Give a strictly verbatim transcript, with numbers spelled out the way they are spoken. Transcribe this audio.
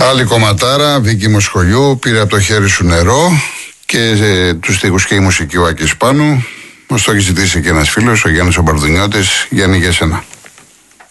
Άλλη κομματάρα, Βίκη Μοσχολιού, πήρε από το χέρι σου νερό και ε, τους στίχους και η μουσική ο Άκης Πάνου. Μας το έχει ζητήσει και ένας φίλος, ο Γιάννης ο Μπαρδουνιώτης. Γιάννη, για σένα.